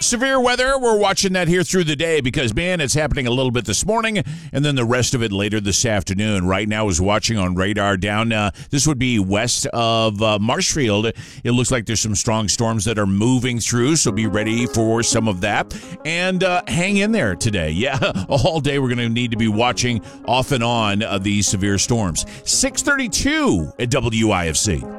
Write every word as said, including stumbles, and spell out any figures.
Severe weather, we're watching that here through the day because, man, it's happening a little bit this morning and then the rest of it later this afternoon. Right now, I was watching on radar down, uh, this would be west of uh, Marshfield. It looks like there's some strong storms that are moving through, so be ready for some of that. And uh, hang in there today. Yeah, all day we're going to need to be watching off and on uh, these severe storms. six thirty-two at W I F C.